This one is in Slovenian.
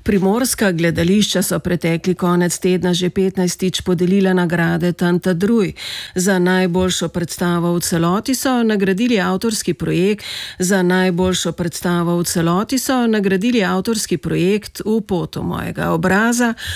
Primorska gledališča so pretekli konec tedna že 15-tič podelila nagrade Tantadruj. Za najboljšo predstavo v celoti so nagradili avtorski projekt, V poto mojega obraza,